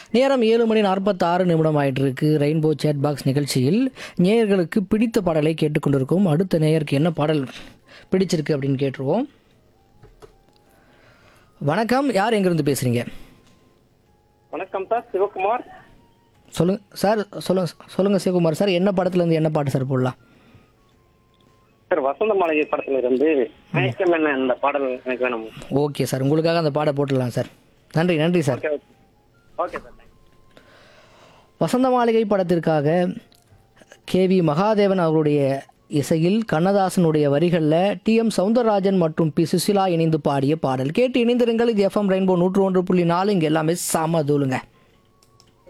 நேரம் 7:46 ஆயிட்டு இருக்கு. ரெயின்போ சேட் பாக்ஸ் நிகழ்ச்சியில் நேயர்களுக்கு பிடித்த பாடலை கேட்டுக்கொண்டிருக்கோம். அடுத்த நேயருக்கு என்ன பாடல் பிடிச்சிருக்கு அப்படின்னு கேட்டுருவோம். வணக்கம், யார் எங்கிருந்து பேசுறீங்க? வணக்கம் சார், சிவகுமார். சொல்லுங்க சார். சொல்லுங்க சிவகுமார் சார். என்ன படத்துல இருந்து என்ன பாட்டு சார் போடலாம்? சார், வசந்த மாளிகை படத்துல இருந்து மயக்கம் என்ன இந்த பாடல் எனக்கு வேணும். ஓகே சார், உங்களுக்காக அந்த பாடை போட்டுடலாம் சார். நன்றி நன்றி சார். Okay okay sir. வசந்த மாளிகை படத்திற்காக கேவி மகாதேவன் அவருடைய இசையில் கண்ணதாசனுடைய வரிகளில் டி.எம். சௌந்தரராஜன் மற்றும் பி. சுசிலா இணைந்து பாடிய பாடல் கேட்டு இணைந்திருங்கள். இது எஃப்எம் ரெயின்போ 101.4. இங்கே எல்லாமே சம தூளுங்க.